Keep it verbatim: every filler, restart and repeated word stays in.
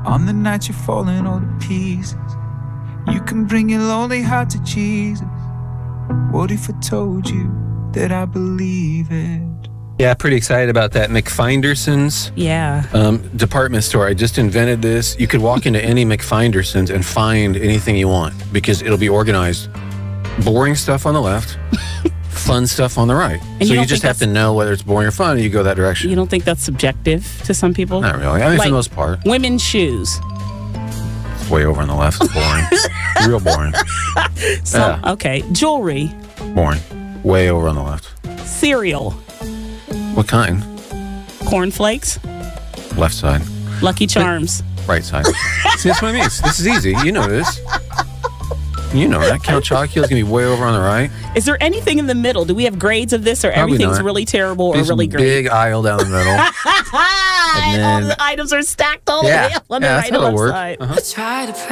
On the night you're falling all to pieces, you can bring your lonely heart to Jesus. What if I told you that I believe it? Yeah, pretty excited about that. McFinderson's Yeah. um, department store. I just invented this. You could walk into any McFinderson's and find anything you want because it'll be organized. Boring stuff on the left, fun stuff on the right. And so you you, don't just think have to know whether it's boring or fun, and you go that direction. You don't think that's subjective to some people? Not really. I mean, Like for the most part. Women's shoes. It's way over on the left. Boring. Real boring. So, Yeah. Okay. Jewelry. Boring. Way over on the left. Cereal. What kind? Cornflakes. Left side. Lucky Charms. Right side. See, that's what I mean. This is easy. You know this. You know that. Count Chocula is going to be way over on the right. Is there anything in the middle? Do we have grades of this, or Probably everything's not. really terrible or There's really a great? big aisle down the middle. and then- all the items are stacked all the Yeah. way up on Yeah, the that's right how and it'll left work. side. Uh-huh. I try to